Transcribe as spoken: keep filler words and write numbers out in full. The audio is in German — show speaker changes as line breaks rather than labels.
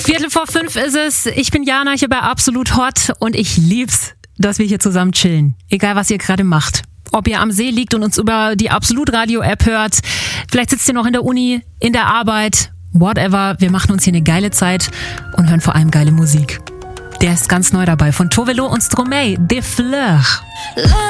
Viertel vor fünf ist es. Ich bin Jana, hier bei Absolut Hot und ich lieb's, dass wir hier zusammen chillen. Egal, was ihr gerade macht. Ob ihr am See liegt und uns über die Absolut Radio App hört. Vielleicht sitzt ihr noch in der Uni, in der Arbeit. Whatever. Wir machen uns hier eine geile Zeit und hören vor allem geile Musik. Der ist ganz neu dabei von Tovelo und Stromae. Des Fleurs.